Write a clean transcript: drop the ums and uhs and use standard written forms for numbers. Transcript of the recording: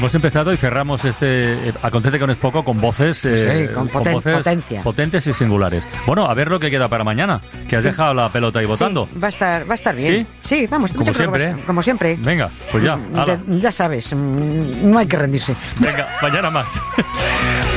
hemos empezado y cerramos Acontece con es poco con voces, con voces potencia. potentes y singulares. Bueno, a ver lo que queda para mañana, que has dejado la pelota ahí votando. Sí, va a estar bien. Sí, vamos, como siempre. Como siempre. Venga, pues ya. Ya sabes, no hay que rendirse. Venga, mañana más.